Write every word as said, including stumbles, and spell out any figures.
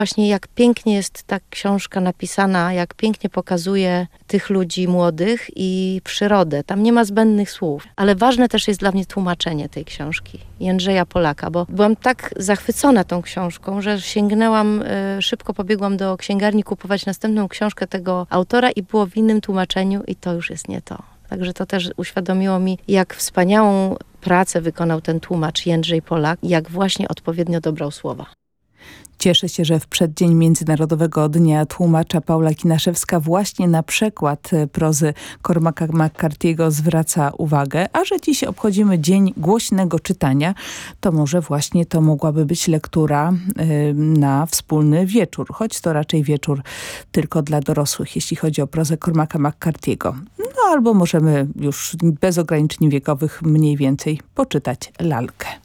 Właśnie jak pięknie jest ta książka napisana, jak pięknie pokazuje tych ludzi młodych i przyrodę. Tam nie ma zbędnych słów, ale ważne też jest dla mnie tłumaczenie tej książki Jędrzeja Polaka, bo byłam tak zachwycona tą książką, że sięgnęłam, y, szybko pobiegłam do księgarni kupować następną książkę tego autora i było w innym tłumaczeniu i to już jest nie to. Także to też uświadomiło mi, jak wspaniałą pracę wykonał ten tłumacz Jędrzej Polak, jak właśnie odpowiednio dobrał słowa. Cieszę się, że w przeddzień Międzynarodowego Dnia Tłumacza Paula Kinaszewska właśnie na przekład prozy Cormaca McCarthy'ego zwraca uwagę, a że dziś obchodzimy Dzień Głośnego Czytania, to może właśnie to mogłaby być lektura y, na wspólny wieczór, choć to raczej wieczór tylko dla dorosłych, jeśli chodzi o prozę Cormaca McCarthy'ego. No albo możemy już bez ograniczeń wiekowych mniej więcej poczytać lalkę.